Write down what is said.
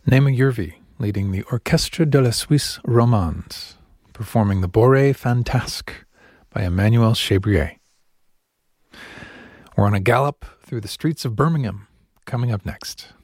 Naima Yervi leading the Orchestre de la Suisse Romande, performing the Bourrée Fantasque by Emmanuel Chabrier. We're on a gallop through the streets of Birmingham, coming up next.